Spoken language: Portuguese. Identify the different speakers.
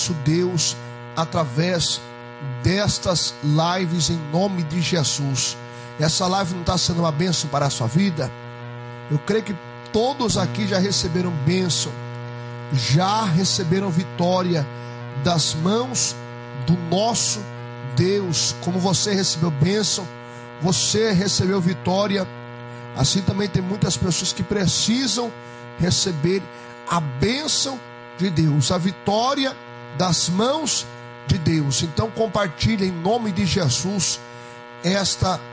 Speaker 1: Deus, através destas lives, em nome de Jesus. Essa live não está sendo uma bênção para a sua vida? Eu creio que todos aqui já receberam bênção, já receberam vitória das mãos do nosso Deus. Como você recebeu bênção, você recebeu vitória, assim também tem muitas pessoas que precisam receber a bênção de Deus, a vitória das mãos de Deus. Então compartilhe em nome de Jesus esta